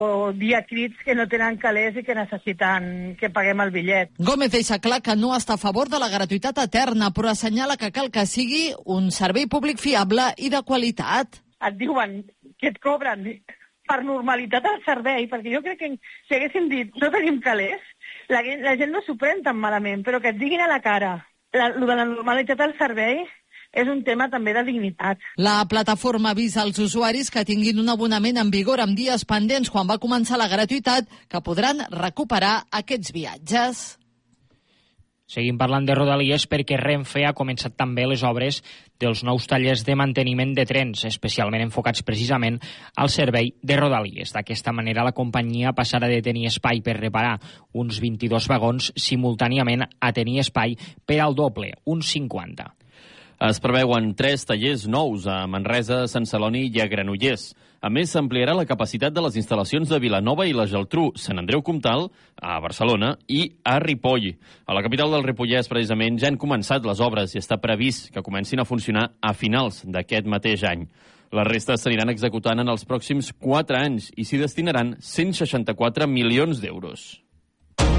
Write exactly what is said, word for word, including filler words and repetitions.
o diacrits que no tenen calés i que necessiten que paguem el bitllet. Gómez deixa clar que no està a favor de la gratuïtat eterna, però assenyala que cal que sigui un servei públic fiable i de qualitat. Et diuen que et cobren per normalitat el servei, perquè jo crec que si haguéssim dit no tenim calés, la, la gent no s'ho pren tan malament, però que et diguin a la cara la, lo de la normalitat del servei és un tema també de dignitat. La plataforma avisa als usuaris que tinguin un abonament en vigor amb dies pendents quan va començar la gratuïtat que podran recuperar aquests viatges. Seguim parlant de Rodalies perquè Renfe ha començat també les obres dels nous tallers de manteniment de trens, especialment enfocats precisament al servei de Rodalies. D'aquesta manera, la companyia passarà de tenir espai per reparar uns vint-i-dos vagons simultàniament a tenir espai per al doble, uns cinquanta. Es preveuen tres tallers nous a Manresa, Sant Celoni i a Granollers. A més, s'ampliarà la capacitat de les instal·lacions de Vilanova i la Geltrú, Sant Andreu Comtal, a Barcelona i a Ripoll. A la capital del Ripollès, precisament, ja han començat les obres i està previst que comencin a funcionar a finals d'aquest mateix any. Les restes s'aniran executant en els pròxims quatre anys i s'hi destinaran cent seixanta-quatre milions d'euros.